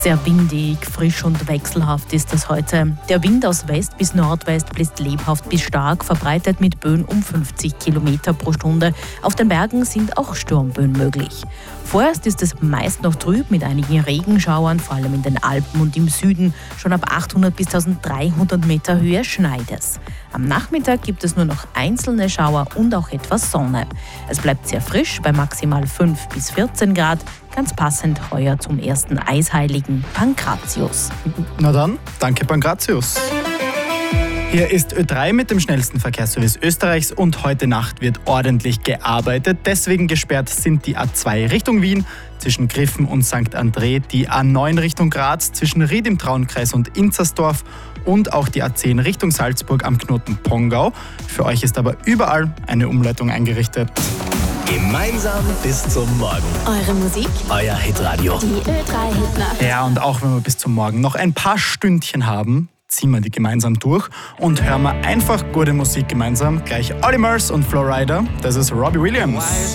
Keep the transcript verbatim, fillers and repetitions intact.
Sehr windig, frisch und wechselhaft ist es heute. Der Wind aus West bis Nordwest bläst lebhaft bis stark, verbreitet mit Böen um fünfzig Kilometer pro Stunde. Auf den Bergen sind auch Sturmböen möglich. Vorerst ist es meist noch trüb mit einigen Regenschauern, vor allem in den Alpen und im Süden. Schon ab achthundert bis dreizehnhundert Meter Höhe schneit es. Am Nachmittag gibt es nur noch einzelne Schauer und auch etwas Sonne. Es bleibt sehr frisch bei maximal fünf bis vierzehn Grad. Ganz passend heuer zum ersten Eisheiligen Pankratius. Na dann, danke Pankratius. Hier ist Ö drei mit dem schnellsten Verkehrsservice Österreichs und heute Nacht wird ordentlich gearbeitet. Deswegen gesperrt sind die A zwei Richtung Wien zwischen Griffen und Sankt André, die A neun Richtung Graz zwischen Ried im Traunkreis und Inzersdorf und auch die A zehn Richtung Salzburg am Knoten Pongau. Für euch ist aber überall eine Umleitung eingerichtet. Gemeinsam bis zum Morgen. Eure Musik, Euer Hitradio. die Ö drei Hitler. Ja, und auch wenn wir bis zum Morgen noch ein paar Stündchen haben, ziehen wir die gemeinsam durch und hören wir einfach gute Musik gemeinsam. Gleich Olly Murs und Flowrider. Das ist Robbie Williams.